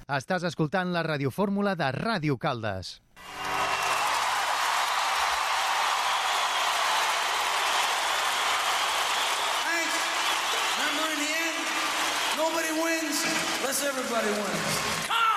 Estàs escoltant la radiofórmula de Ràdio Caldes. Thanks. Remember, in the end, nobody wins unless everybody wins. Come on!